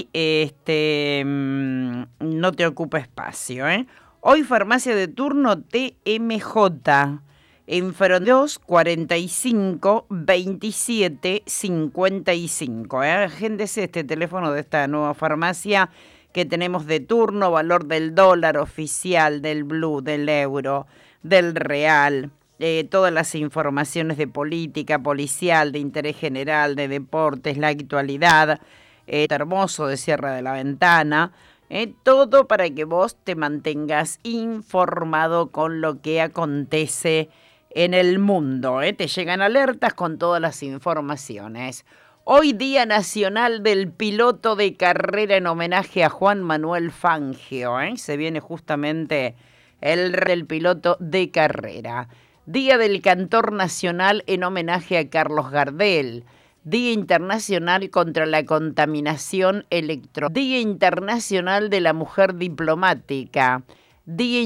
No te ocupa espacio, ¿eh? Hoy farmacia de turno TMJ en Ferón 2 45 27 55. Agéndese este teléfono de esta nueva farmacia que tenemos de turno, valor del dólar oficial, del blue, del euro, del real. Todas las informaciones de política, policial, de interés general, de deportes, la actualidad, hermoso de Sierra de la Ventana, todo para que vos te mantengas informado con lo que acontece en el mundo. Te llegan alertas con todas las informaciones. Hoy Día Nacional del Piloto de Carrera en homenaje a Juan Manuel Fangio. Se viene justamente el piloto de carrera. Día del Cantor Nacional en homenaje a Carlos Gardel. Día Internacional contra la Contaminación Electrónica. Día Internacional de la Mujer Diplomática. Día